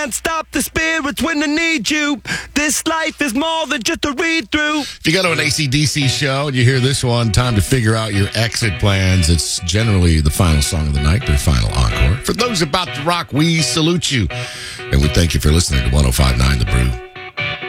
can't stop the spirits when they need you. This life is more than just a read-through. If you go to an AC/DC show and you hear this one, time to figure out your exit plans. It's generally the final song of the night, their final encore. For those about to rock, we salute you. And we thank you for listening to 105.9 The Brew.